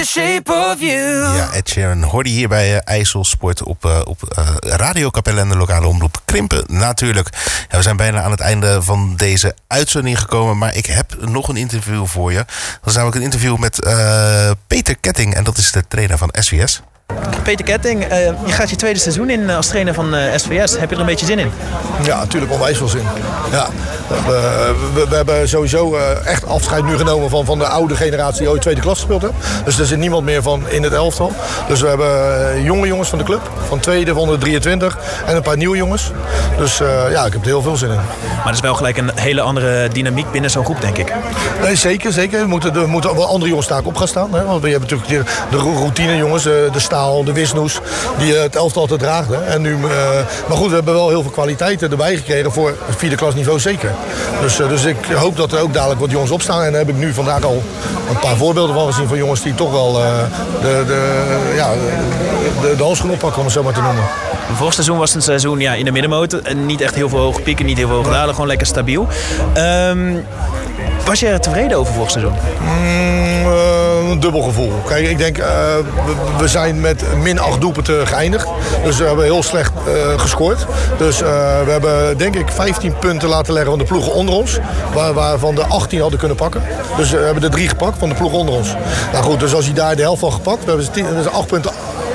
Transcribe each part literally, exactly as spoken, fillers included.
the shape of you. Ja, Ed Sheeran hoorde hier bij uh, IJsselsport op, uh, op uh, Radio Capelle en de lokale omroep Krimpen natuurlijk. Ja, we zijn bijna aan het einde van deze uitzending gekomen, maar ik heb nog een interview voor je. Dat is namelijk een interview met uh, Peter Ketting en dat is de trainer van S V S. Peter Ketting, uh, je gaat je tweede seizoen in als trainer van uh, S V S. Heb je er een beetje zin in? Ja, natuurlijk onwijs veel zin. Ja, we, we, we hebben sowieso uh, echt afscheid nu genomen van, van de oude generatie die ooit tweede klas gespeeld heeft. Dus er zit niemand meer van in het elftal. Dus we hebben uh, jonge jongens van de club, van tweede, van de drieëntwintig en een paar nieuwe jongens. Dus uh, ja, ik heb er heel veel zin in. Maar het is wel gelijk een hele andere dynamiek binnen zo'n groep, denk ik. Nee, zeker, zeker. Er moeten, er moeten wel andere jongens taken op gaan staan. Hè? Want we hebben natuurlijk de, de routine jongens, de, de Staal, de Wisnoes, die het elftal te draagden. En nu, uh, maar goed, we hebben wel heel veel kwaliteiten erbij gekregen voor het vierde klasniveau zeker. Dus, uh, dus ik hoop dat er ook dadelijk wat jongens opstaan. En daar heb ik nu vandaag al een paar voorbeelden van gezien van jongens die toch wel uh, de, de, ja, de, de handschoen oppakken, om het zo maar te noemen. Vorig seizoen was het een seizoen ja, in de middenmotor. Niet echt heel veel hoge pieken, niet heel veel hoge dalen, gewoon lekker stabiel. Um, was je er tevreden over vorig seizoen? Mm, uh, een dubbel gevoel. Kijk, ik denk, uh, we, we zijn met min acht doelpunten geëindigd. Dus we hebben heel slecht uh, gescoord. Dus uh, we hebben denk ik vijftien punten laten leggen van de ploegen onder ons. Waar, waarvan de achttien hadden kunnen pakken. Dus we hebben er drie gepakt van de ploegen onder ons. Nou goed, dus als je daar de helft van gepakt, we hebben tien, dus acht punten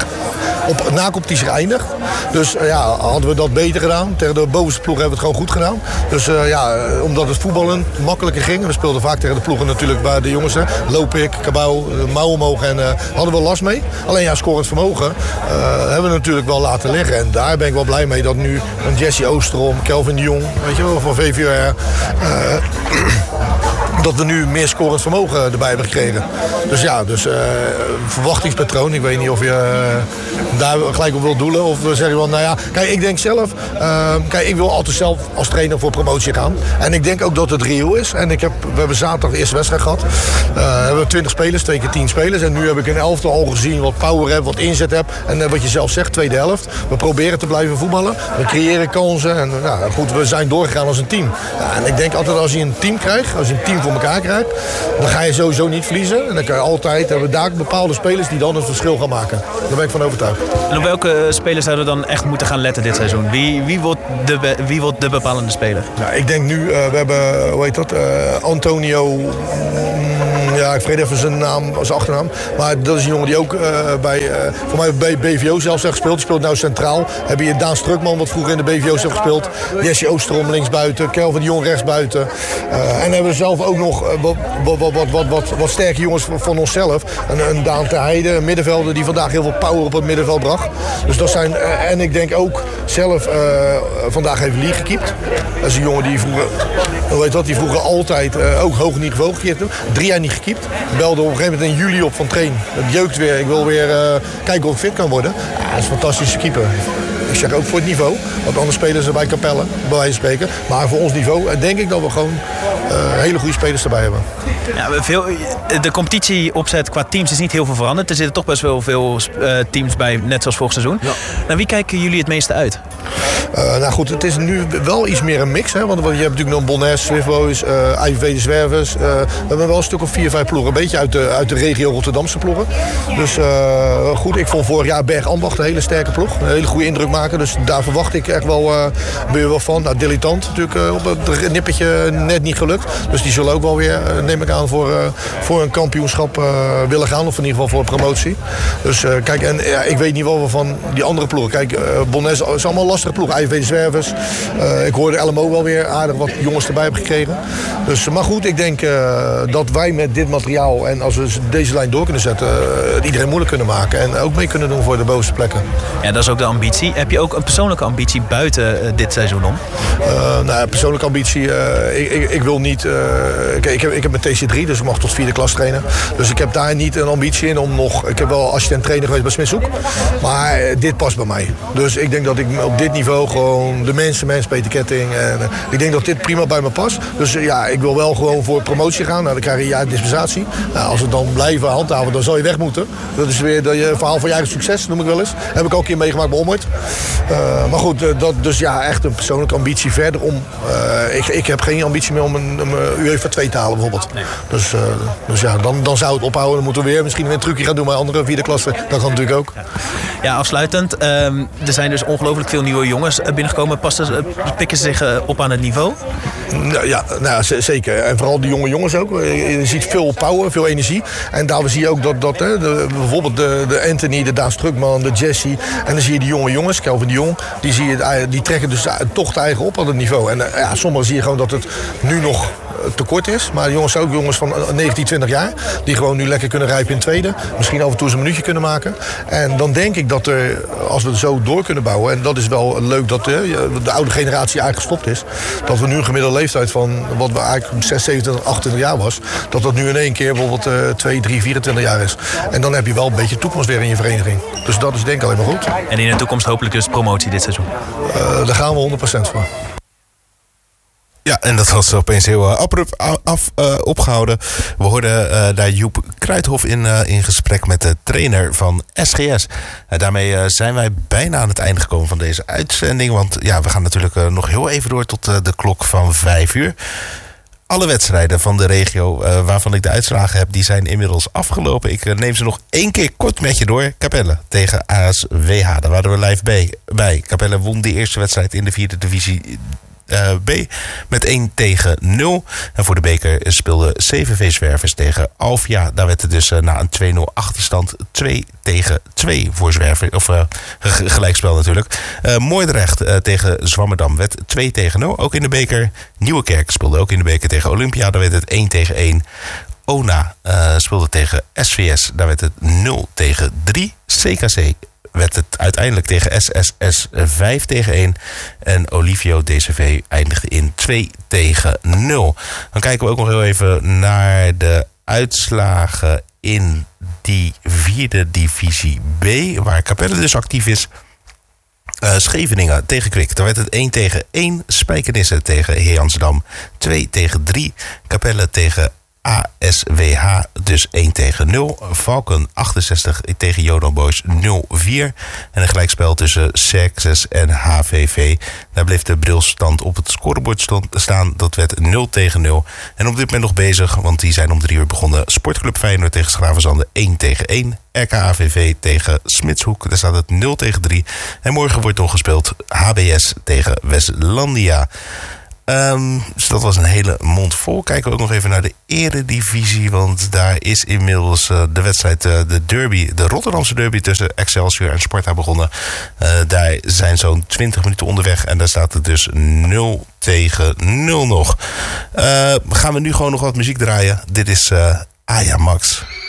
op na-competitie geëindigd. Dus uh, ja, hadden we dat beter gedaan. Tegen de bovenste ploeg hebben we het gewoon goed gedaan. Dus uh, ja, omdat het voetballen makkelijker ging. We speelden vaak tegen de ploegen natuurlijk bij de jongens. Hè. Lopik, Cabau, mouwen omhoog. En uh, hadden we last mee. Alleen ja, scorend vermogen uh, hebben we natuurlijk wel laten liggen. En daar ben ik wel blij mee dat nu een Jesse Oosterom, Kelvin de Jong, weet je wel, van V V R. Uh, dat we nu meer scorend vermogen erbij hebben gekregen. Dus ja, dus uh, verwachtingspatroon. Ik weet niet of je uh, daar gelijk op wil doelen. Of zeg je wel, nou ja, kijk, ik denk zelf, uh, kijk, ik wil altijd zelf als trainer voor promotie gaan. En ik denk ook dat het reëel is. En ik heb, we hebben zaterdag de eerste wedstrijd gehad. Uh, hebben we twintig spelers, twee keer tien spelers. En nu heb ik een elftal al gezien, wat power heb, wat inzet heb. En uh, wat je zelf zegt, tweede helft. We proberen te blijven voetballen. We creëren kansen. En nou, goed, we zijn doorgegaan als een team. Ja, en ik denk altijd als je een team krijgt, als je een team voor elkaar krijgt, dan ga je sowieso niet verliezen. En dan kan je altijd, hebben we daar bepaalde spelers die dan het verschil gaan maken. Daar ben ik van overtuigd. En op welke spelers zouden we dan echt moeten gaan letten dit seizoen? Wie, wie, wordt, de, wie wordt de bepalende speler? Nou, ik denk nu, uh, we hebben, hoe heet dat, uh, Antonio, mm, ja, ik vergeet even zijn naam, zijn achternaam. Maar dat is een jongen die ook uh, bij, uh, voor mij bij B V O zelfs heeft gespeeld. Die speelt nu centraal. Heb je Daan Strukman, wat vroeger in de B V O's heeft gespeeld. Jesse Oosterom linksbuiten, Kelvin de Jong rechtsbuiten. Uh, en hebben we zelf ook nog uh, wat, wat, wat, wat, wat, wat, wat sterke jongens van onszelf. Een, een Daan ter Heide, een middenvelder die vandaag heel veel power op het middenveld bracht. Dus dat zijn, uh, en ik denk ook zelf, uh, vandaag heeft Lee gekiept. Dat is een jongen die vroeger, hoe heet dat, die vroeger altijd uh, ook hoog niveau gekiept heeft. Drie jaar niet gekiept. Belde op een gegeven moment in juli op van train. Het jeukt weer, ik wil weer uh, kijken of ik fit kan worden. Ja, dat is een fantastische keeper. Ik zeg ook voor het niveau, want anders spelen ze bij Capelle, bij wijze van spreken. Maar voor ons niveau denk ik dat we gewoon uh, hele goede spelers erbij hebben. Ja, veel, de competitieopzet qua teams is niet heel veel veranderd. Er zitten toch best wel veel uh, teams bij, net zoals vorig seizoen. Ja. Naar wie kijken jullie het meeste uit? Uh, nou goed, het is nu wel iets meer een mix. Hè? Want je hebt natuurlijk nog Bonnes, Swiftboys, uh, I V V de Zwervers. Uh, we hebben wel een stuk of vier, vijf ploegen. Een beetje uit de, uit de regio Rotterdamse ploegen. Dus uh, goed, ik vond vorig jaar Berg Ambacht een hele sterke ploeg. Een hele goede indruk maken. Dus daar verwacht ik echt wel, uh, weer wel van. Nou, Dilettant natuurlijk uh, op het nippertje net niet gelukt. Dus die zullen ook wel weer, uh, neem ik aan, voor, uh, voor een kampioenschap uh, willen gaan. Of in ieder geval voor een promotie. Dus uh, kijk, en ja, ik weet niet wat we van die andere ploegen. Kijk, uh, Bonnes is allemaal lastige ploeg. I V V de Zwervers. Uh, ik hoorde L M O wel weer aardig wat jongens erbij hebben gekregen. Dus, maar goed, ik denk uh, dat wij met dit materiaal en als we deze lijn door kunnen zetten, uh, iedereen moeilijk kunnen maken. En ook mee kunnen doen voor de bovenste plekken. Ja, dat is ook de ambitie. Heb je ook een persoonlijke ambitie buiten uh, dit seizoen om? Uh, nou, persoonlijke ambitie. Uh, ik, ik, ik wil niet. Uh, ik, ik, heb, ik heb mijn T C drie, dus ik mag tot vierde klas trainen. Dus ik heb daar niet een ambitie in om nog. Ik heb wel assistent trainer geweest bij Smitshoek. Maar uh, dit past bij mij. Dus ik denk dat ik op dit niveau gewoon de mensen, mens, Peter Ketting. En, uh, ik denk dat dit prima bij me past. Dus uh, ja, ik wil wel gewoon voor promotie gaan. Nou, dan krijg je een jaar dispensatie. Nou, als we dan blijven handhaven, dan zal je weg moeten. Dat is weer het verhaal van je eigen succes, noem ik wel eens. Heb ik ook een keer meegemaakt bij Ommoord. Uh, maar goed, uh, dat, dus ja, echt een persoonlijke ambitie verder om. Uh, ik, ik heb geen ambitie meer om een een, een UEFA twee te halen bijvoorbeeld. Nee. Dus, uh, dus ja, dan, dan zou het ophouden. Dan moeten we weer misschien weer een trucje gaan doen bij andere vierde klasse. Dat kan natuurlijk ook. Ja, ja afsluitend. Um, er zijn dus ongelooflijk veel nieuwe jongens binnengekomen. Passen, uh, pikken ze zich uh, op aan het niveau? Nou, ja, nou, z- zeker. En vooral die jonge jongens ook. Je ziet veel power, veel energie. En daar zie je ook dat, dat hè, de, bijvoorbeeld de, de Anthony, de Daan Strukman, de Jesse. En dan zie je die jonge jongens, Kelvin de Jong. Die, zie je, die trekken dus toch de eigen op aan het niveau. En ja, sommigen zie je gewoon dat het nu nog tekort is. Maar jongens zijn ook jongens van negentien, twintig jaar. Die gewoon nu lekker kunnen rijpen in tweede. Misschien af en toe eens een minuutje kunnen maken. En dan denk ik dat er, als we het zo door kunnen bouwen. En dat is wel leuk dat de, de oude generatie eigenlijk gestopt is. Dat we nu een gemiddelde leeftijd van wat we eigenlijk zes, zevenentwintig, achtentwintig jaar was. Dat dat nu in één keer bijvoorbeeld uh, twee, drie, vierentwintig jaar is. En dan heb je wel een beetje toekomst weer in je vereniging. Dus dat is denk ik alleen maar goed. En in de toekomst hopelijk dus promotie dit seizoen? Uh, daar gaan we honderd procent voor. Ja, en dat was opeens heel uh, abrupt af, uh, opgehouden. We hoorden uh, daar Joep Kruithof in, uh, in gesprek met de trainer van S G S. Uh, daarmee uh, zijn wij bijna aan het einde gekomen van deze uitzending. Want ja, we gaan natuurlijk uh, nog heel even door tot uh, de klok van vijf uur. Alle wedstrijden van de regio uh, waarvan ik de uitslagen heb, die zijn inmiddels afgelopen. Ik uh, neem ze nog één keer kort met je door. Capelle tegen A S W H. Daar waren we live bij. bij. Capelle won de eerste wedstrijd in de vierde divisie Uh, B met één tegen nul. En voor de beker speelde C V V Zwervers tegen Alfia. Daar werd het dus uh, na een twee nul achterstand twee tegen twee voor Zwervers. Of uh, g- gelijkspel natuurlijk. Uh, Moordrecht uh, tegen Zwammerdam werd twee tegen nul. Ook in de beker. Nieuwekerk speelde ook in de beker tegen Olympia. Daar werd het één tegen één. Ona uh, speelde tegen S V S. Daar werd het nul tegen drie. C K C werd het uiteindelijk tegen S S S vijf tegen één. En Olivio D C V eindigde in twee tegen nul. Dan kijken we ook nog heel even naar de uitslagen in die vierde divisie B, waar Capelle dus actief is. Uh, Scheveningen tegen Kwik. Daar werd het één tegen één. Spijkenisse tegen Heejansdam twee tegen drie. Capelle tegen A S W H dus één tegen nul. Valken achtenzestig tegen Jodan Boys nul vier. En een gelijkspel tussen Xerxes en H V V. Daar bleef de brilstand op het scorebord stond, staan. Dat werd nul tegen nul. En op dit moment nog bezig, want die zijn om drie uur begonnen. Sportclub Feyenoord tegen Schravenzande één tegen één. R K A V V tegen Smitshoek. Daar staat het nul tegen drie. En morgen wordt nog gespeeld H B S tegen Westlandia. Um, dus dat was een hele mond vol. Kijken we ook nog even naar de eredivisie. Want daar is inmiddels uh, de wedstrijd, uh, de derby, de Rotterdamse derby tussen Excelsior en Sparta begonnen. Uh, daar zijn zo'n twintig minuten onderweg. En daar staat het dus nul tegen nul nog. Uh, gaan we nu gewoon nog wat muziek draaien. Dit is uh, Aja Max.